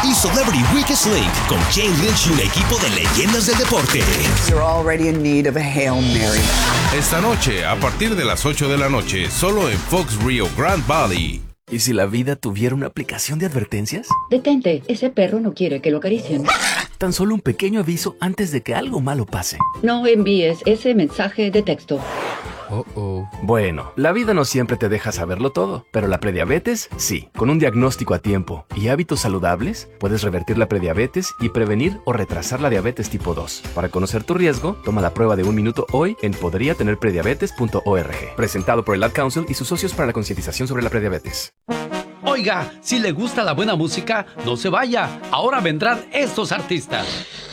y Celebrity Weakest Link con Jane Lynch y un equipo de leyendas del deporte. You're already in need of a Hail Mary. Esta noche, a partir de las 8 de la noche, solo en Fox Rio Grand Valley. ¿Y si la vida tuviera una aplicación de advertencias? Detente, ese perro no quiere que lo acaricien. Tan solo un pequeño aviso antes de que algo malo pase. No envíes ese mensaje de texto. Bueno, la vida no siempre te deja saberlo todo, pero la prediabetes, sí. Con un diagnóstico a tiempo y hábitos saludables, puedes revertir la prediabetes y prevenir o retrasar la diabetes tipo 2. Para conocer tu riesgo, toma la prueba de 1 minuto hoy en podriatenerprediabetes.org. Presentado por el Ad Council y sus socios para la concientización sobre la prediabetes. Oiga, si le gusta la buena música, no se vaya. Ahora vendrán estos artistas.